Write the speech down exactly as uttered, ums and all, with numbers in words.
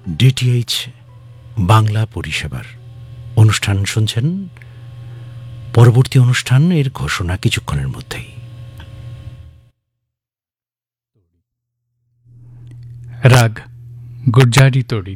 DTH Bangla পরিষেবার অনুষ্ঠান শুনছেন। পরবর্তী অনুষ্ঠান এর ঘোষণা কিছুক্ষণের মধ্যেই। রাগ গুজ্জারি তড়ি।